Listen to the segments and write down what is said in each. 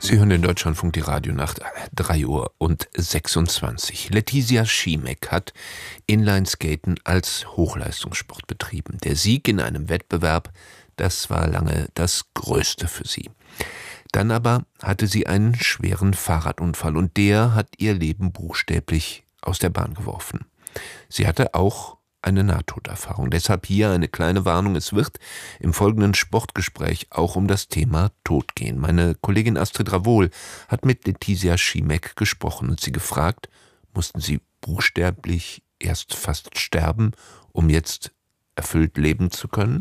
Sie hören den Deutschlandfunk, die Radionacht, 3:26 Uhr. Letizia Schimek hat Inlineskaten als Hochleistungssport betrieben. Der Sieg in einem Wettbewerb, das war lange das Größte für sie. Dann aber hatte sie einen schweren Fahrradunfall und der hat ihr Leben buchstäblich aus der Bahn geworfen. Sie hatte auch eine Nahtoderfahrung. Deshalb hier eine kleine Warnung. Es wird im folgenden Sportgespräch auch um das Thema Tod gehen. Meine Kollegin Astrid Ravohl hat mit Letizia Schimek gesprochen und sie gefragt, mussten sie buchstäblich erst fast sterben, um jetzt erfüllt leben zu können?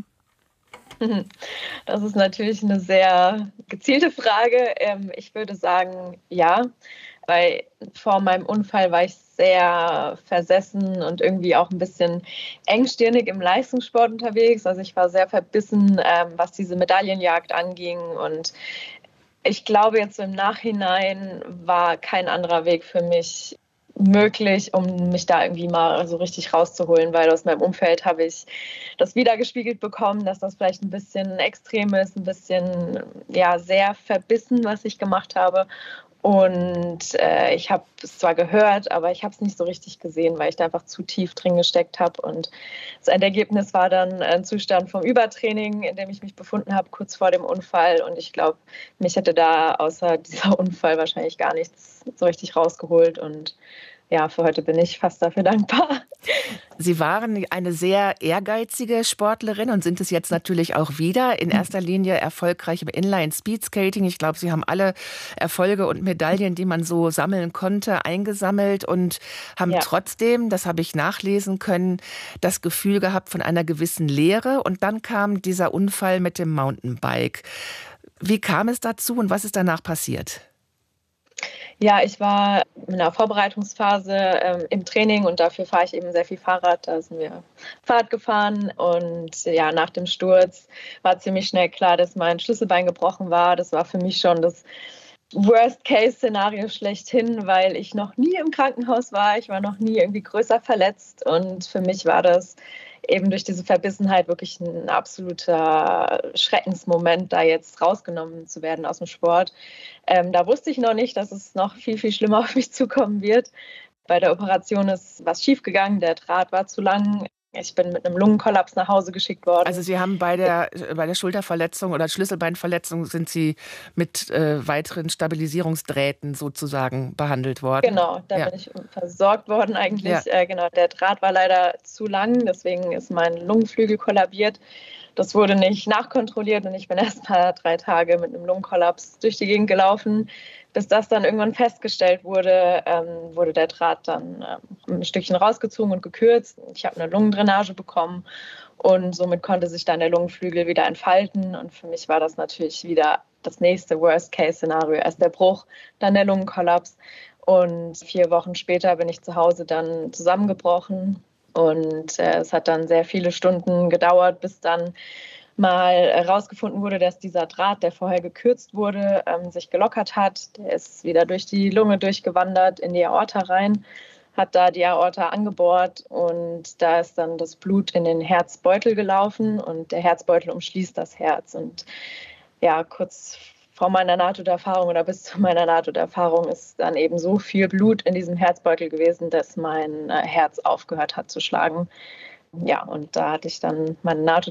Das ist natürlich eine sehr gezielte Frage. Ich würde sagen, ja, weil vor meinem Unfall war ich sehr versessen und irgendwie auch ein bisschen engstirnig im Leistungssport unterwegs. Also ich war sehr verbissen, was diese Medaillenjagd anging. Und ich glaube, jetzt im Nachhinein war kein anderer Weg für mich möglich, um mich da irgendwie mal so richtig rauszuholen, weil aus meinem Umfeld habe ich das wiedergespiegelt bekommen, dass das vielleicht ein bisschen extrem ist, ein bisschen sehr verbissen, was ich gemacht habe. Und ich habe es zwar gehört, aber ich habe es nicht so richtig gesehen, weil ich da einfach zu tief drin gesteckt habe. Und das Endergebnis war dann ein Zustand vom Übertraining, in dem ich mich befunden habe, kurz vor dem Unfall. Und ich glaube, mich hätte da außer dieser Unfall wahrscheinlich gar nichts so richtig rausgeholt. Und ja, für heute bin ich fast dafür dankbar. Sie waren eine sehr ehrgeizige Sportlerin und sind es jetzt natürlich auch wieder. In erster Linie erfolgreich im Inline-Speedskating. Ich glaube, Sie haben alle Erfolge und Medaillen, die man so sammeln konnte, eingesammelt und haben trotzdem, das habe ich nachlesen können, das Gefühl gehabt von einer gewissen Leere. Und dann kam dieser Unfall mit dem Mountainbike. Wie kam es dazu und was ist danach passiert? Ja, ich war in einer Vorbereitungsphase im Training und dafür fahre ich eben sehr viel Fahrrad. Da sind wir Fahrrad gefahren und ja, nach dem Sturz war ziemlich schnell klar, dass mein Schlüsselbein gebrochen war. Das war für mich schon das Worst-Case-Szenario schlechthin, weil ich noch nie im Krankenhaus war. Ich war noch nie irgendwie größer verletzt und für mich war das eben durch diese Verbissenheit wirklich ein absoluter Schreckensmoment, da jetzt rausgenommen zu werden aus dem Sport. Da wusste ich noch nicht, dass es noch viel, viel schlimmer auf mich zukommen wird. Bei der Operation ist was schiefgegangen, der Draht war zu lang. Ich bin mit einem Lungenkollaps nach Hause geschickt worden. Also Sie haben bei der Schulterverletzung oder Schlüsselbeinverletzung sind Sie mit weiteren Stabilisierungsdrähten sozusagen behandelt worden? Genau, da bin ich versorgt worden eigentlich. Ja. Genau, der Draht war leider zu lang, deswegen ist mein Lungenflügel kollabiert. Das wurde nicht nachkontrolliert und ich bin erst mal 3 Tage mit einem Lungenkollaps durch die Gegend gelaufen. Bis das dann irgendwann festgestellt wurde, wurde der Draht dann ein Stückchen rausgezogen und gekürzt. Ich habe eine Lungendrainage bekommen und somit konnte sich dann der Lungenflügel wieder entfalten. Und für mich war das natürlich wieder das nächste Worst-Case-Szenario. Erst der Bruch, dann der Lungenkollaps. Und 4 Wochen später bin ich zu Hause dann zusammengebrochen. Und es hat dann sehr viele Stunden gedauert, bis dann mal herausgefunden wurde, dass dieser Draht, der vorher gekürzt wurde, sich gelockert hat. Der ist wieder durch die Lunge durchgewandert in die Aorta rein, hat da die Aorta angebohrt und da ist dann das Blut in den Herzbeutel gelaufen und der Herzbeutel umschließt das Herz. Und ja, kurz vor meiner Nahtoderfahrung oder bis zu meiner Nahtoderfahrung ist dann eben so viel Blut in diesem Herzbeutel gewesen, dass mein Herz aufgehört hat zu schlagen. Ja, und da hatte ich dann meine